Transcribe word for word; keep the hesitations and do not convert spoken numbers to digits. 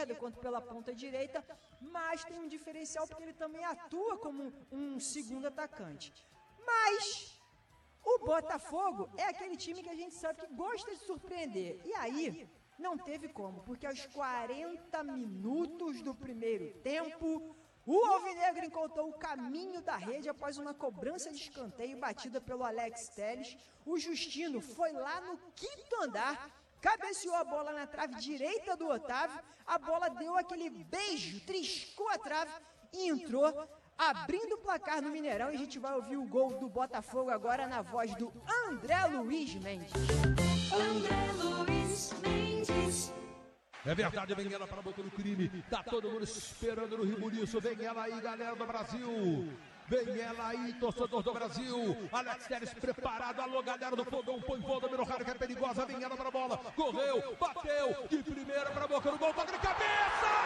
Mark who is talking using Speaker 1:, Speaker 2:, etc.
Speaker 1: esquerda quanto pela ponta direita, mas tem um diferencial porque ele também atua como um segundo atacante. Mas o Botafogo é aquele time que a gente sabe que gosta de surpreender. E aí, não teve como, porque aos quarenta minutos do primeiro tempo, o Alvinegro encontrou o caminho da rede após uma cobrança de escanteio batida pelo Alex Telles. O Justino foi lá no quinto andar, cabeceou a bola na trave direita do Otávio, a bola deu aquele beijo, triscou a trave e entrou, abrindo o placar no Mineirão. E a gente vai ouvir o gol do Botafogo agora na voz do André Luiz Mendes.
Speaker 2: André Luiz Mendes.
Speaker 3: É verdade, vem ela para a boca do crime. Tá todo mundo esperando no Rio Muriço. Vem ela aí, galera do Brasil. Vem ela aí, torcedor do Brasil. Alex Telles preparado. Alô, galera do Fogão. Põe fogo, dominou o cara que é perigosa. Vem ela para a bola. Correu, bateu. De primeira para a boca do gol. Toca de